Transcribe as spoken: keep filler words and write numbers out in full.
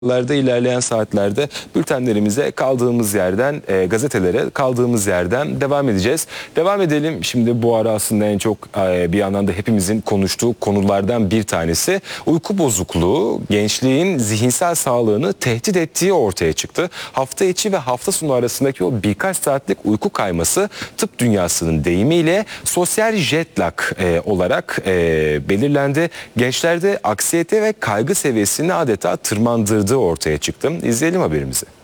ilerleyen saatlerde bültenlerimize kaldığımız yerden, e, gazetelere kaldığımız yerden devam edeceğiz. Devam edelim. Şimdi bu ara aslında en çok e, bir yandan da hepimizin konuştuğu konulardan bir tanesi uyku bozukluğu, gençliğin zihinsel sağlığını tehdit ettiği ortaya çıktı. Hafta içi ve hafta sonu arasındaki o birkaç saatlik uyku kayması tıp dünyasının deyimiyle sosyal jet lag e, olarak e, belirlendi. Gençlerde aksiyete ve kaygı seviyesini adeta tırmandırdı ortaya çıktı. İzleyelim haberimizi.